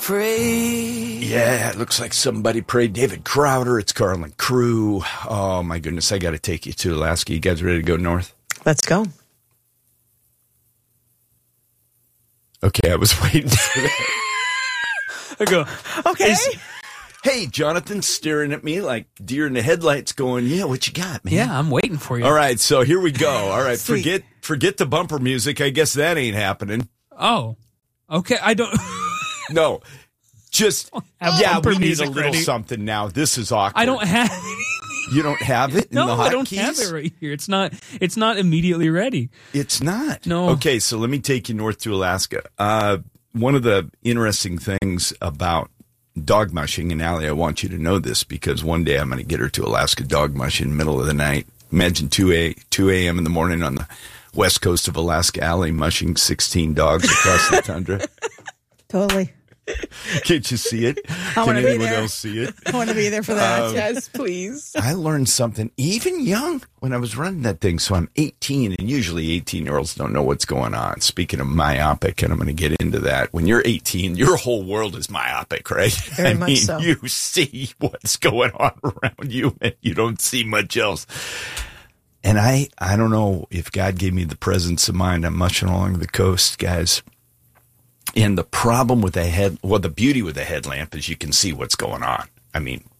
Pray. Yeah, it looks like somebody prayed David Crowder. It's Carlin Crew. Oh, my goodness. I got to take you to Alaska. You guys ready to go north? Let's go. Okay, I was waiting for that. I go, okay. Hey, Jonathan's staring at me like deer in the headlights going, yeah, what you got, man? Yeah, I'm waiting for you. All right, so here we go. All right, Sweet. forget the bumper music. I guess that ain't happening. Oh, okay. I don't. No, just, Have yeah, bumper we need a music little ready. something now. This is awkward. I don't have. You don't have it in No, the I hotkeys? don't have it right here. It's not immediately ready. It's not. No. Okay, so let me take you north to Alaska. One of the interesting things about dog mushing, and Allie, I want you to know this because one day I'm going to get her to Alaska dog mush in the middle of the night. Imagine 2 a.m. in the morning on the west coast of Alaska, Allie mushing 16 dogs across the tundra. Totally. Can't you see it? Can wanna be anyone there. else see it? I want to be there for that. Yes, please. I learned something even young when I was running that thing. So I'm 18, and usually 18-year-olds don't know what's going on. Speaking of myopic, and I'm going to get into that. When you're 18, your whole world is myopic, right? Very much so. You see what's going on around you, and you don't see much else. And I don't know if God gave me the presence of mind. I'm mushing along the coast, guys. And the problem with the beauty with the headlamp is you can see what's going on. I mean,